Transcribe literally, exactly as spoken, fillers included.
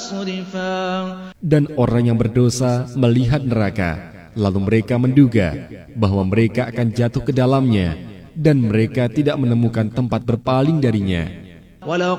مصرفا. Dan orang yang berdosa melihat neraka, lalu mereka menduga bahwa mereka akan jatuh ke dalamnya, dan mereka tidak menemukan tempat berpaling darinya.